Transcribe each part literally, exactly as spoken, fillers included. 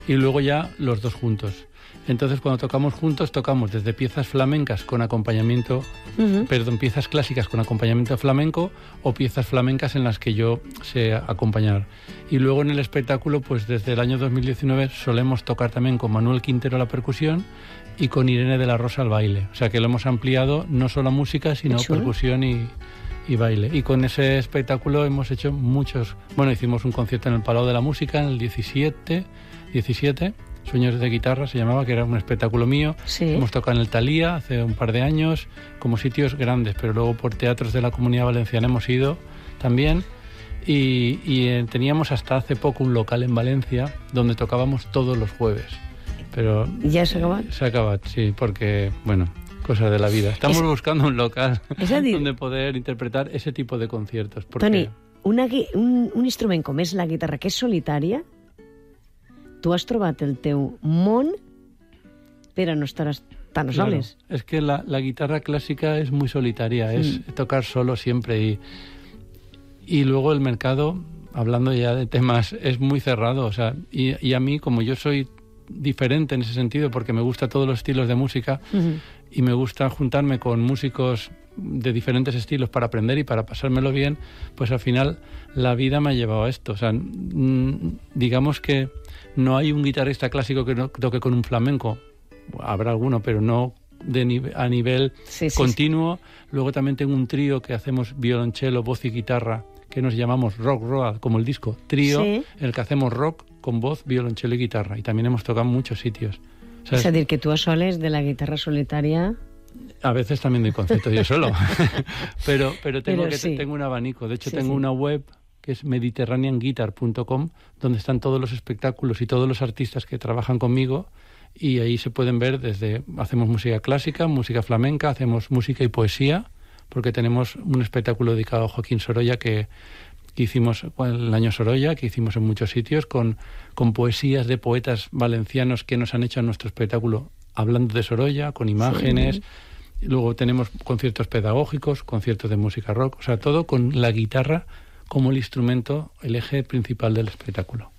y luego ya los dos juntos. Entonces, cuando tocamos juntos, tocamos desde piezas flamencas con acompañamiento, uh-huh. perdón, piezas clásicas con acompañamiento flamenco o piezas flamencas en las que yo sé acompañar. Y luego en el espectáculo, pues desde el año dos mil diecinueve solemos tocar también con Manuel Quintero a la percusión y con Irene de la Rosa al baile. O sea que lo hemos ampliado no solo a música, sino a percusión y, y baile. Y con ese espectáculo hemos hecho muchos... Bueno, hicimos un concierto en el Palau de la Música en el diecisiete, diecisiete Sueños de guitarra se llamaba, que era un espectáculo mío. Sí. Hemos tocado en el Thalía hace un par de años, como sitios grandes, pero luego por teatros de la Comunidad Valenciana hemos ido también. Y, y eh, teníamos hasta hace poco un local en Valencia donde tocábamos todos los jueves. Pero ¿ya se acaba? Se acaba, sí, porque, bueno, cosas de la vida. Estamos es, buscando un local donde poder interpretar ese tipo de conciertos. Porque... Toni, una, un, un instrument com és la guitarra, que és solitària, tu has trobat el teu món per a no estar tan soles. Claro, es que la, la guitarra clásica es muy solitaria, mm. es tocar solo siempre y, y luego el mercado, hablando ya de temas, es muy cerrado, o sea, y, y a mí, como yo soy diferente en ese sentido, porque me gusta todos los estilos de música uh-huh. y me gusta juntarme con músicos de diferentes estilos para aprender y para pasármelo bien, pues al final la vida me ha llevado a esto. O sea, digamos que no hay un guitarrista clásico que no toque con un flamenco. Habrá alguno, pero no de nive- a nivel sí, sí, continuo. Sí. Luego también tengo un trío que hacemos violonchelo, voz y guitarra, que nos llamamos Rock Road, como el disco. Trío, sí. en el que hacemos rock con voz, violonchelo y guitarra. Y también hemos tocado en muchos sitios. O sea, es decir, que tú a soles de la guitarra solitaria... A veces también doy conciertos yo solo. pero pero, tengo, pero que, sí. tengo un abanico. De hecho, sí, tengo sí. una web que es mediterranean guitar punto com, donde están todos los espectáculos y todos los artistas que trabajan conmigo, y ahí se pueden ver desde... Hacemos música clásica, música flamenca, hacemos música y poesía, porque tenemos un espectáculo dedicado a Joaquín Sorolla que, que hicimos el año Sorolla, que hicimos en muchos sitios, con, con poesías de poetas valencianos que nos han hecho en nuestro espectáculo hablando de Sorolla, con imágenes... Sí. Luego tenemos conciertos pedagógicos, conciertos de música rock, o sea, todo con la guitarra como el instrumento, el eje principal del espectáculo.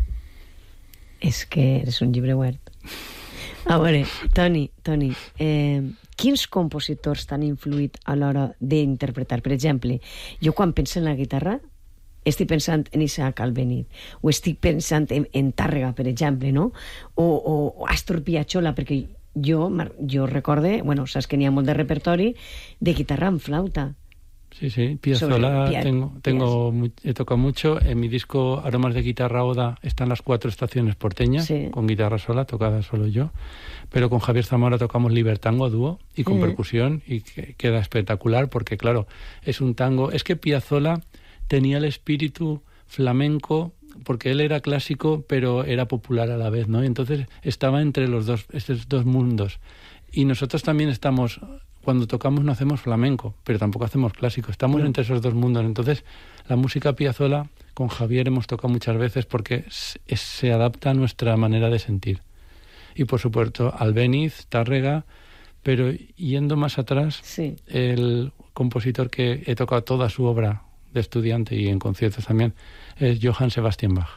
És que eres un llibre obert. A veure, Toni, Toni, eh, quins compositors t'han influït a l'hora d'interpretar? Per exemple, jo quan penso en la guitarra estic pensant en Isaac Albéniz, o estic pensant en, en Tàrrega, per exemple, no? O, o, o Astor Piazzolla, perquè jo, jo recorde, bueno, saps que n'hi ha molt de repertori de guitarra amb flauta. Sí, sí, Piazzolla Pia- tengo, tengo he tocado mucho. En mi disco Aromas de Guitarra Oda están las cuatro estaciones porteñas, sí. con guitarra sola, tocada solo yo. Pero con Javier Zamora tocamos Libertango a dúo y con uh-huh. percusión, y que, queda espectacular porque, claro, es un tango. Es que Piazzolla tenía el espíritu flamenco, porque él era clásico, pero era popular a la vez, ¿no? Y entonces estaba entre los dos, estos dos mundos. Y nosotros también estamos... Cuando tocamos no hacemos flamenco, pero tampoco hacemos clásico. Estamos mm. entre esos dos mundos. Entonces, la música Piazzolla, con Javier hemos tocado muchas veces porque se, se adapta a nuestra manera de sentir. Y, por supuesto, Albéniz, Tárrega, pero yendo más atrás, sí. el compositor que he tocado toda su obra de estudiante y en conciertos también es Johann Sebastian Bach.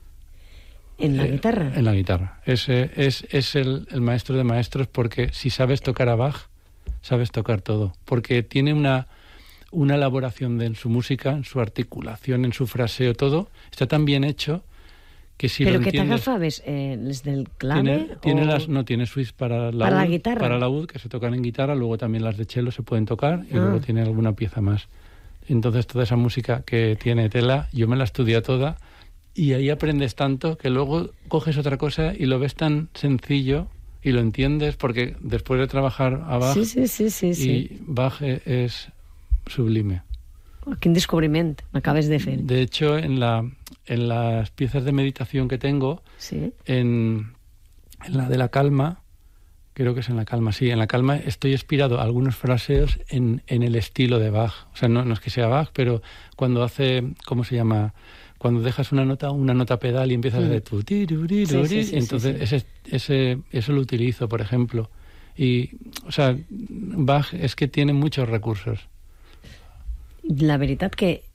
¿En la eh, guitarra? En la guitarra. Es, es, es el, el maestro de maestros, porque si sabes tocar a Bach, sabes tocar todo, porque tiene una, una elaboración de, en su música, en su articulación, en su fraseo, todo está tan bien hecho que si ¿Pero lo que entiendes... ¿Pero qué te agafabes? Eh, ¿Les del clave? Tiene, tiene o... las, no, tiene suites para la, ¿Para ud, la guitarra? Para la ud, que se tocan en guitarra, luego también las de cello se pueden tocar, y ah. luego tiene alguna pieza más. Entonces toda esa música que tiene tela, yo me la estudié toda, y ahí aprendes tanto que luego coges otra cosa y lo ves tan sencillo y lo entiendes, porque después de trabajar a Bach, sí, sí, sí, sí, sí. y Bach es sublime. Oh, quin descubriment m'acabes de fer. De hecho, en, la, en las piezas de meditación que tengo, sí. en, en la de la calma, creo que es en la calma, sí, en la calma estoy inspirado a algunos fraseos en, en el estilo de Bach. O sea, no, no es que sea Bach, pero cuando hace, ¿cómo se llama?, cuando dejas una nota, una nota pedal y empiezas mm. a hacer tu tiruri, sí, sí, sí, entonces sí, sí. Ese, ese, eso lo utilizo, por ejemplo. Y, o sea, Bach es que tiene muchos recursos. La veritat que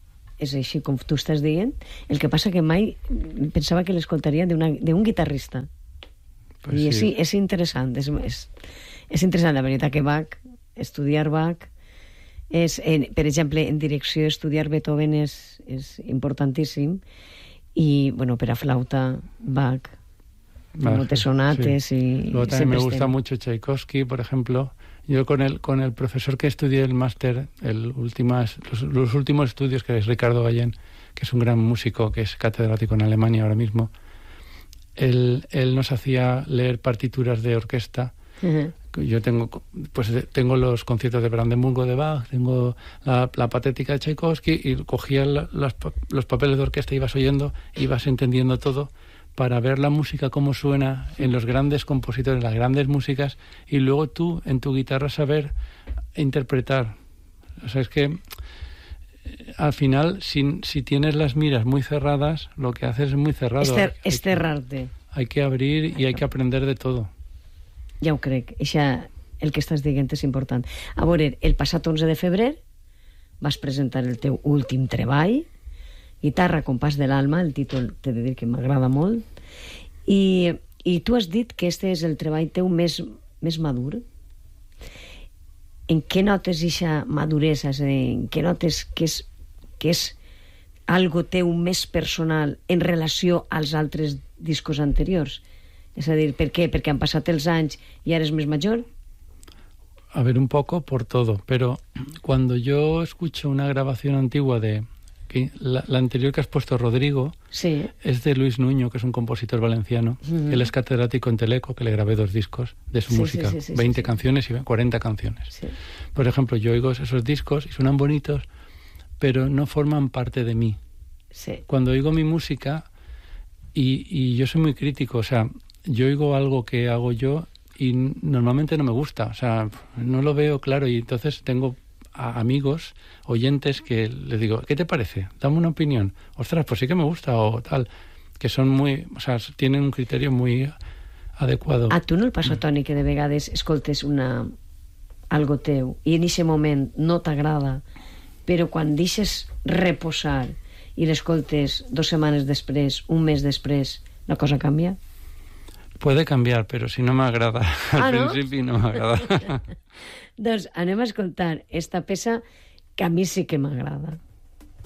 és així com tu estàs dient, el que passa que mai pensava que l'escoltaria d'un guitarrista. Pues I sí. és, és interessant, és, és, és interessant, la veritat, que Bach, estudiar Bach, és, en, per exemple, en direcció, estudiar Beethoven és, és importantíssim, i, bueno, per a flauta, Bach, muchas sonates sí. y luego también me gusta mucho Tchaikovsky, por ejemplo. Yo con el con el profesor que estudié el máster, el últimas, los, los últimos estudios, que es Ricardo Gallén, que es un gran músico, que es catedrático en Alemania ahora mismo, él, él nos hacía leer partituras de orquesta. Uh-huh. Yo tengo pues tengo los conciertos de Brandenburgo de Bach, tengo la, la patética de Tchaikovsky, y cogía la, las, los papeles de orquesta, ibas oyendo, ibas entendiendo todo, para ver la música cómo suena en los grandes compositores, las grandes músicas, y luego tú en tu guitarra saber interpretar. O sea, es que al final, si, si tienes las miras muy cerradas, lo que haces es muy cerrado. Ester, es cerrarte. Hay que abrir i hay que aprender de todo. Ja ho crec. Eixa, el que estàs dient és important. A veure, el passat onze de febrer vas presentar el teu últim treball, Guitarra, compàs de l'alma, el títol t'he de dir que m'agrada molt, i, i tu has dit que este és el treball teu més, més madur. En què notes eixa maduresa? En què notes que és, que és algo teu més personal en relació als altres discos anteriors? És a dir, per què? Perquè han passat els anys i eres més major? A ver, un poco por todo, pero cuando yo escucho una grabación antigua de... La, la anterior que has puesto, Rodrigo, sí. es de Luis Nuño, que es un compositor valenciano. Mm. Él es catedrático en Teleco, que le grabé dos discos de su sí, música, sí, sí, sí, veinte sí, canciones sí. y cuarenta canciones. Sí. Por ejemplo, yo oigo esos discos y suenan bonitos, pero no forman parte de mí. Sí. Cuando oigo mi música, y, y yo soy muy crítico, o sea, yo oigo algo que hago yo y normalmente no me gusta, o sea, no lo veo claro, y entonces tengo... a amigos, oyentes, que les digo, ¿qué te parece? Dame una opinión. Ostras, pues sí que me gusta, o tal. Que son muy, o sea, tienen un criterio muy adecuado. A tu no el passa, Toni, que de vegades escoltes una, algo teu i en aquest moment no t'agrada, però quan deixes reposar i l'escoltes dos setmanes després, un mes després, la cosa canvia? Puede cambiar, pero si no me agrada. Al ah, ¿no? principi no m'agrada. Doncs anem a escoltar esta peça que a mi sí que m'agrada.